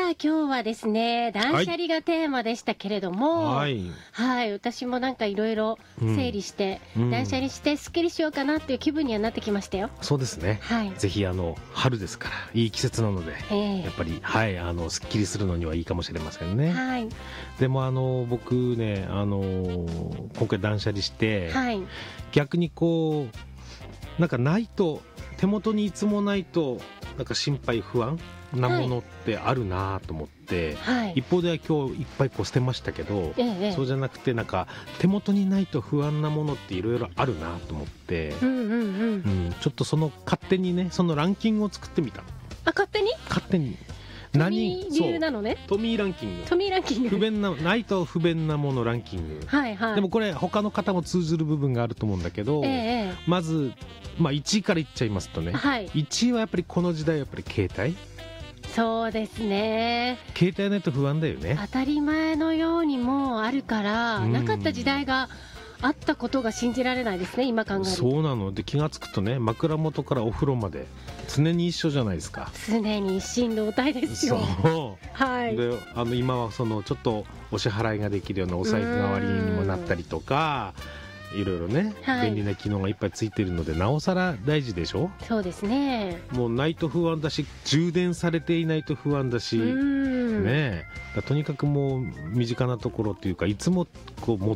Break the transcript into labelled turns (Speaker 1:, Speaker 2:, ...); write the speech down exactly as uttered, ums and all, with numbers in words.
Speaker 1: あ今日はですね断捨離がテーマでしたけれども、
Speaker 2: はい、
Speaker 1: はい、私もなんかいろいろ整理して、うん、断捨離してすっきりしようかなっていう気分にはなってきましたよ。
Speaker 2: そうですね、はい、ぜひあの春ですからいい季節なので、えー、やっぱり、はい、あのすっきりするのにはいいかもしれませんね、はい、でもあの僕ねあの今回断捨離して、はい、逆にこうなんかないと手元にいつもないとなんか心配不安なものってあるなと思って、はい、一方では今日いっぱいこう捨てましたけど、ええ、そうじゃなくてなんか手元にないと不安なものっていろいろあるなと思って、うんうんうんうん、ちょっとその勝手にねそのランキングを作ってみた。あ、
Speaker 1: 勝手に
Speaker 2: 勝手に
Speaker 1: トミー流なのね。
Speaker 2: トミーランキング。
Speaker 1: トミーランキング。
Speaker 2: 不便なないと不便なものランキング。はいはい。でもこれ他の方も通ずる部分があると思うんだけど、えー、まずまあいちいからいっちゃいますとね、はい、いちいはやっぱりこの時代やっぱり携帯。
Speaker 1: そうですね。
Speaker 2: 携帯ないと不安だよね。
Speaker 1: 当たり前のようにもうあるから、なかった時代があったことが信じられないですね、今考えると。
Speaker 2: そうなので気がつくとね、枕元からお風呂まで常に一緒じゃないですか。
Speaker 1: 常に一心同体ですよ。
Speaker 2: そう、
Speaker 1: はい、
Speaker 2: であの今はそのちょっとお支払いができるようなお財布代わりにもなったりとか、いろいろね、はい、便利な機能がいっぱいついてるのでなおさら大事でしょ。
Speaker 1: そうですね。
Speaker 2: もうないと不安だし、充電されていないと不安だし、ねえ、とにかくもう身近なところっていうかいつもこう持っ